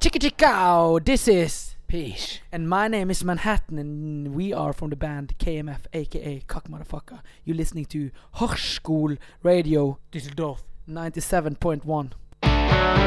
chicka chicka, this is Peace. and my name is Manhattan, and we are from the band KMF, aka Cock Motherfucker. You're listening to Hochschul Radio Düsseldorf. 97.1.